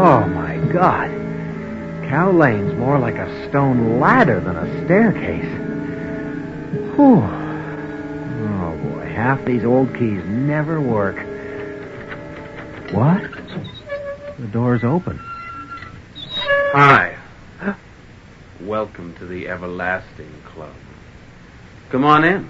Oh, my God. Cow Lane's more like a stone ladder than a staircase. Whew. Oh, boy. Half these old keys never work. What? The door's open. Hi. Welcome to the Everlasting Club. Come on in.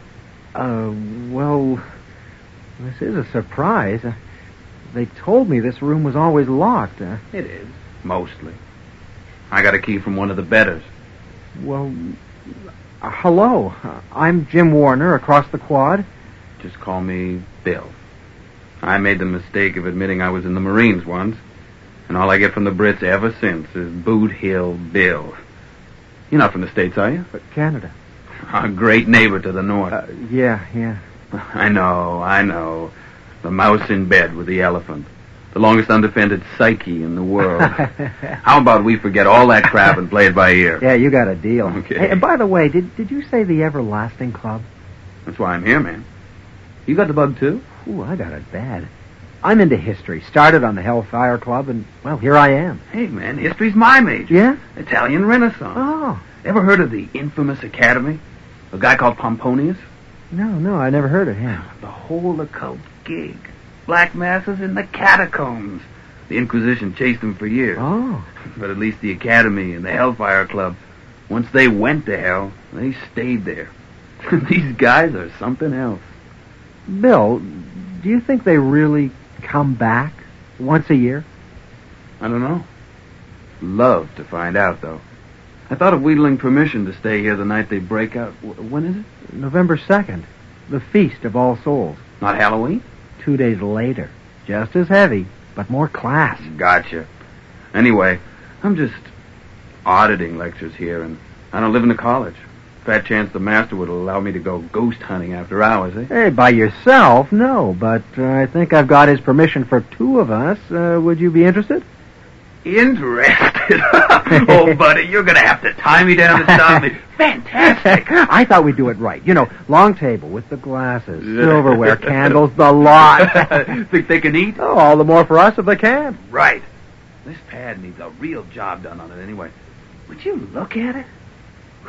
Well, this is a surprise. They told me this room was always locked. It is, mostly. I got a key from one of the bedders. Well, hello. I'm Jim Warner, across the quad. Just call me Bill. I made the mistake of admitting I was in the Marines once, and all I get from the Brits ever since is Boot Hill Bill. You're not from the States, are you? But Canada. Our great neighbor to the north. Yeah. I know. The mouse in bed with the elephant. The longest undefended psyche in the world. How about we forget all that crap and play it by ear? Yeah, you got a deal. Okay. Hey, and by the way, did you say the Everlasting Club? That's why I'm here, man. You got the bug, too? Ooh, I got it bad. I'm into history. Started on the Hellfire Club, and, well, here I am. Hey, man, history's my major. Yeah? Italian Renaissance. Oh. Ever heard of the infamous Academy? A guy called Pomponius? No, I never heard of him. The whole occult gig. Black masses in the catacombs. The Inquisition chased them for years. Oh. But at least the Academy and the Hellfire Club, once they went to hell, they stayed there. These guys are something else. Bill, do you think they really come back once a year? I don't know. Love to find out, though. I thought of wheedling permission to stay here the night they break out. When is it? November 2nd. The Feast of All Souls. Not Halloween? 2 days later. Just as heavy, but more class. Gotcha. Anyway, I'm just auditing lectures here, and I don't live in the college. Fat chance the master would allow me to go ghost hunting after hours, eh? Hey, by yourself, no, but I think I've got his permission for 2 of us. Would you be interested? Interested? Oh, buddy, you're going to have to tie me down to stop me. Fantastic. I thought we'd do it right. You know, long table with the glasses, silverware, candles, the lot. Think they can eat? Oh, all the more for us if they can. Right. This pad needs a real job done on it anyway. Would you look at it?